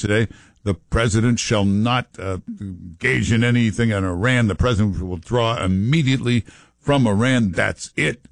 today. The president shall not engage in anything in Iran. The president will withdraw immediately from Iran. That's it.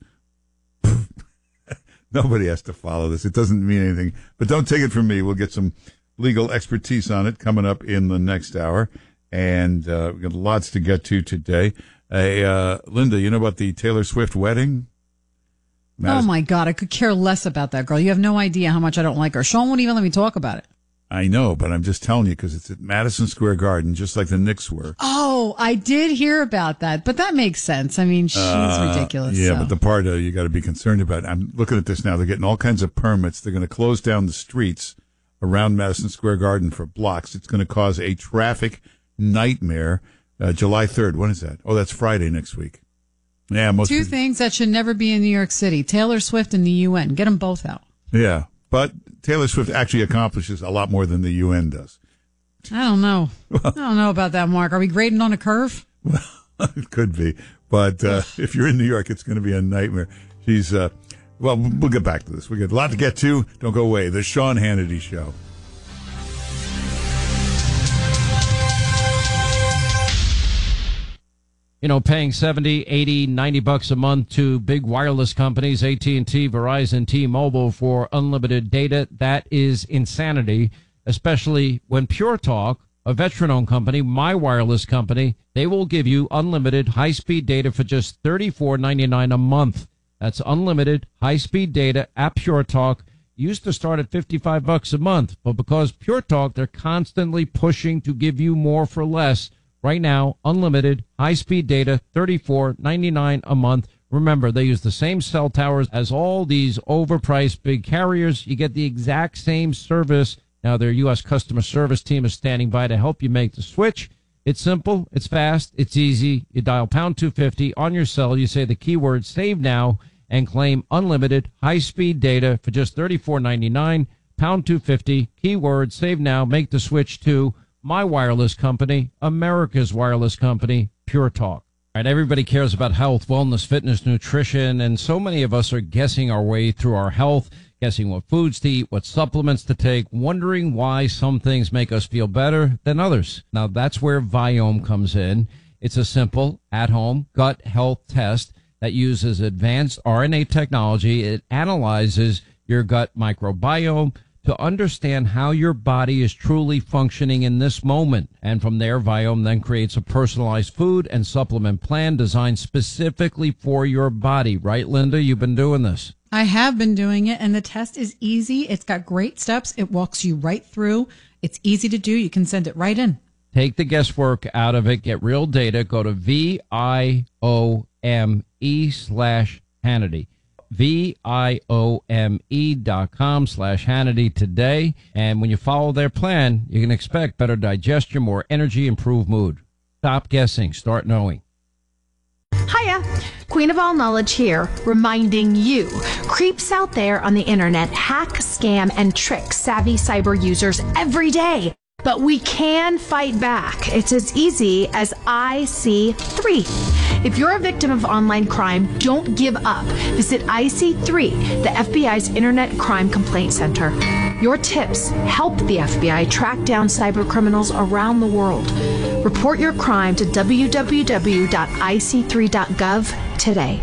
Nobody has to follow this. It doesn't mean anything. But don't take it from me. We'll get some legal expertise on it coming up in the next hour. And we've got lots to get to today. Linda, you know about the Taylor Swift wedding? Oh, my God. I could care less about that girl. You have no idea how much I don't like her. Sean won't even let me talk about it. I know, but I'm just telling you because it's at Madison Square Garden, just like the Knicks were. Oh, I did hear about that, but that makes sense. I mean, she's ridiculous. Yeah, so. But the part you got to be concerned about, I'm looking at this now, they're getting all kinds of permits. They're going to close down the streets around Madison Square Garden for blocks. It's going to cause a traffic nightmare. July 3rd, when is that? Oh, that's Friday next week. Yeah, Two things that should never be in New York City, Taylor Swift and the UN. Get them both out. Yeah, but Taylor Swift actually accomplishes a lot more than the UN does. I don't know. I don't know about that, Mark. Are we grading on a curve? Well, it could be. But if you're in New York, it's going to be a nightmare. She's, well, we'll get back to this. We got a lot to get to. Don't go away. The Sean Hannity Show. You know, paying $70, $80, $90 a month to big wireless companies, AT&T, Verizon, T-Mobile for unlimited data, that is insanity, especially when Pure Talk, a veteran-owned company, my wireless company, they will give you unlimited high-speed data for just $34.99 a month. That's unlimited high-speed data at Pure Talk. Used to start at $55 a month, but because Pure Talk, they're constantly pushing to give you more for less. Right now, unlimited, high-speed data, $34.99 a month. Remember, they use the same cell towers as all these overpriced big carriers. You get the exact same service. Now, their U.S. customer service team is standing by to help you make the switch. It's simple, it's fast, it's easy. You dial pound 250 on your cell. You say the keyword save now and claim unlimited, high-speed data for just $34.99. Pound 250, keyword save now, make the switch to my wireless company, America's wireless company, Pure Talk. All right, everybody cares about health, wellness, fitness, nutrition, and so many of us are guessing our way through our health, guessing what foods to eat, what supplements to take, wondering why some things make us feel better than others. Now, that's where Viome comes in. It's a simple, at-home gut health test that uses advanced RNA technology. It analyzes your gut microbiome to understand how your body is truly functioning in this moment. And from there, Viome then creates a personalized food and supplement plan designed specifically for your body. Right, Linda? You've been doing this. I have been doing it, and the test is easy. It's got great steps. It walks you right through. It's easy to do. You can send it right in. Take the guesswork out of it. Get real data. Go to VIOME/Hannity. VIOME.com/Hannity today. And when you follow their plan, you can expect better digestion, more energy, improved mood. Stop guessing. Start knowing. Hiya, Queen of All Knowledge here, reminding you, creeps out there on the internet hack, scam, and trick savvy cyber users every day. But we can fight back. It's as easy as IC3. If you're a victim of online crime, don't give up. Visit IC3, the FBI's Internet Crime Complaint Center. Your tips help the FBI track down cyber criminals around the world. Report your crime to www.ic3.gov today.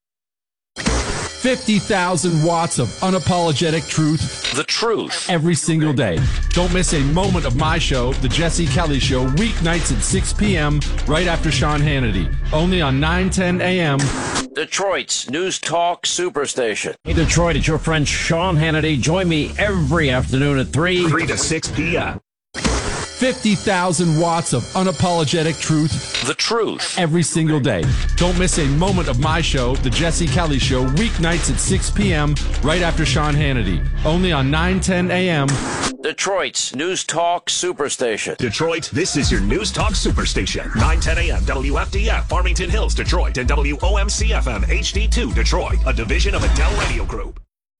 50,000 watts of unapologetic truth. The truth. Every single day. Don't miss a moment of my show, The Jesse Kelly Show, weeknights at 6 p.m. right after Sean Hannity. Only on 910 a.m. Detroit's News Talk Superstation. Hey, Detroit, it's your friend Sean Hannity. Join me every afternoon at 3 to 6 p.m. 50,000 watts of unapologetic truth. The truth. Every single day. Don't miss a moment of my show, The Jesse Kelly Show, weeknights at 6 p.m. right after Sean Hannity. Only on 910 a.m. Detroit's News Talk Superstation. Detroit, this is your News Talk Superstation. 910 a.m. WFDF, Farmington Hills, Detroit, and WOMC-FM HD2, Detroit, a division of Adele Radio Group.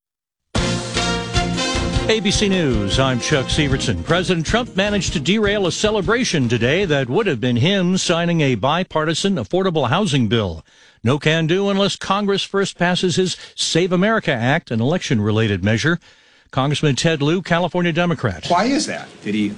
ABC News, I'm Chuck Severson. President Trump managed to derail a celebration today that would have been him signing a bipartisan affordable housing bill. No can do unless Congress first passes his Save America Act, an election-related measure. Congressman Ted Lieu, California Democrat. Why is that? Did he